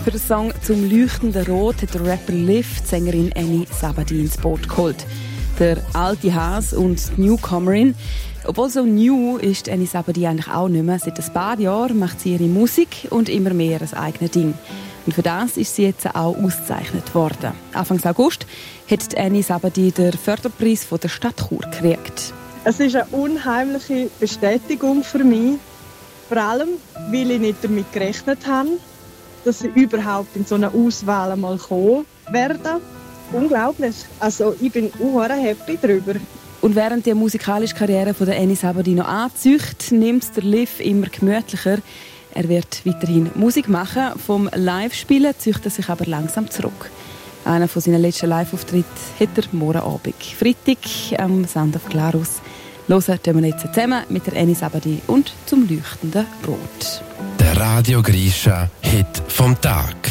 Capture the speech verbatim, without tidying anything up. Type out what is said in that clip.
Für den Song «Zum leuchtenden Rot» hat der Rapper Liv die Sängerin Annie Sabadi ins Boot geholt. Der alte Has und die Newcomerin. Obwohl so new ist Annie Sabadi eigentlich auch nicht mehr. Seit ein paar Jahren macht sie ihre Musik und immer mehr ein eigenes Ding. Und für das ist sie jetzt auch ausgezeichnet worden. Anfang August hat Annie Sabadi den Förderpreis von der Stadt Chur gekriegt. Es ist eine unheimliche Bestätigung für mich. Vor allem, weil ich nicht damit gerechnet habe, dass ich überhaupt in so eine Auswahl einmal kommen werde. Unglaublich. Also ich bin sehr happy darüber. Und während die musikalische Karriere von der Annie Sabadi noch anzieht, nimmt der Liv immer gemütlicher. Er wird weiterhin Musik machen. Vom Live-Spielen zieht er sich aber langsam zurück. Einer von seinen letzten Live-Auftritten hat er morgen Abend. Freitag am Sand auf Glarus. Hören wir jetzt zusammen mit der Annie Sabadi und «Zum leuchtenden Rot». Der Radio Grisha Hit vom Tag.